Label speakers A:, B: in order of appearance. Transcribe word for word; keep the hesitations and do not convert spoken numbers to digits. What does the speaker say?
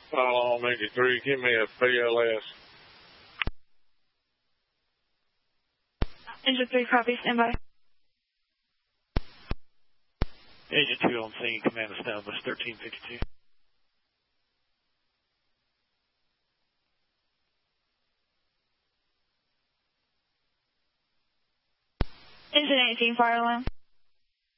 A: File on eighty-three, give me a P L S.
B: Engine three, copy, stand by.
C: Engine two on scene, command established, thirteen fifty-two.
B: Engine eighteen, fire alarm.